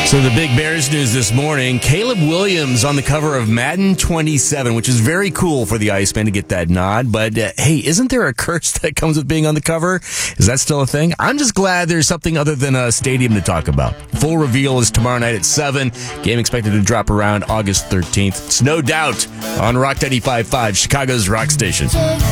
So the big Bears news this morning, Caleb Williams on the cover of Madden 27, which is very cool for the Iceman to get that nod. But hey, isn't there a curse that comes with being on the cover? Is that still a thing? I'm just glad there's something other than a stadium to talk about. Full reveal is tomorrow night at 7. Game expected to drop around August 13th. It's No Doubt on Rock 95.5, Chicago's rock station.